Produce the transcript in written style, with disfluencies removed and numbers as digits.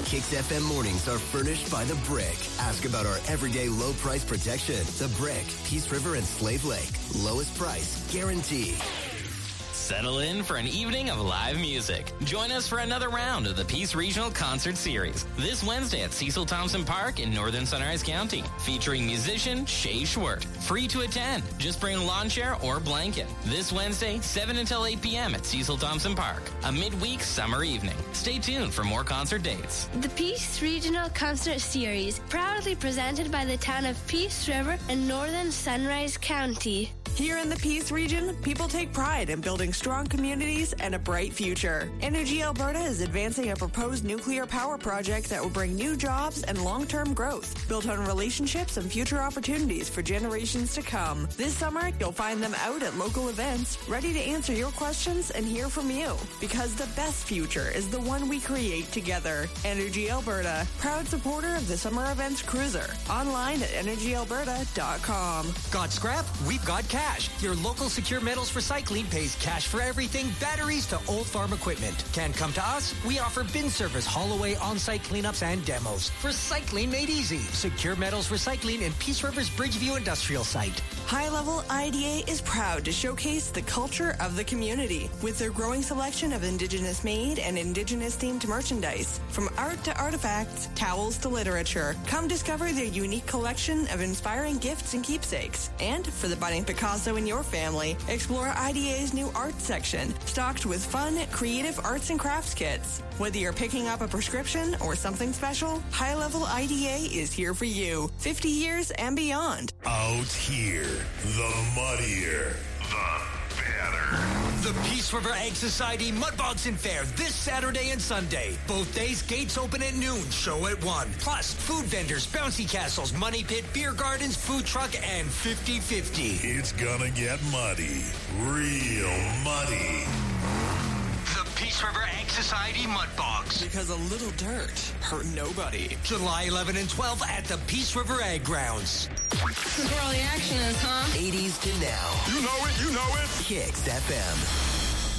Kicks FM mornings are furnished by The Brick. Ask about our everyday low price protection. The Brick, Peace River and Slave Lake. Lowest price guaranteed. Settle in for an evening of live music. Join us for another round of the Peace Regional Concert Series this Wednesday at Cecil Thompson Park in Northern Sunrise County, featuring musician Shay Schwert. Free to attend. Just bring a lawn chair or blanket. This Wednesday, 7 until 8 p.m. at Cecil Thompson Park, a midweek summer evening. Stay tuned for more concert dates. The Peace Regional Concert Series, proudly presented by the town of Peace River in Northern Sunrise County. Here in the Peace region, people take pride in building strong communities and a bright future. Energy Alberta is advancing a proposed nuclear power project that will bring new jobs and long-term growth, built on relationships and future opportunities for generations to come. This summer, you'll find them out at local events, ready to answer your questions and hear from you. Because the best future is the one we create together. Energy Alberta, proud supporter of the Summer Events Cruiser. Online at energyalberta.com. Got scrap? We've got cash. Your local Secure Metals Recycling pays cash for everything, batteries to old farm equipment. Can't come to us? We offer bin service, haul away, on-site cleanups, and demos. Recycling made easy. Secure Metals Recycling in Peace River's Bridgeview Industrial Site. High Level IDA is proud to showcase the culture of the community with their growing selection of Indigenous-made and Indigenous-themed merchandise. From art to artifacts, towels to literature, come discover their unique collection of inspiring gifts and keepsakes. And for the budding Picasso in your family, explore IDA's new art section, stocked with fun, creative arts and crafts kits. Whether you're picking up a prescription or something special, High Level IDA is here for you. 50 years and beyond. Out here, the muddier, the better. The Peace River Ag Society Mud Boxing Fair this Saturday and Sunday. Both days, gates open at noon, show at 1. Plus, food vendors, bouncy castles, money pit, beer gardens, food truck, and 50-50. It's gonna get muddy. Real muddy. The Peace River Ag Society Mud Box. Because a little dirt hurt nobody. July 11 and 12 at the Peace River Ag Grounds. That's where all the action is, huh? 80s to now. You know it, you know it. Kicks FM.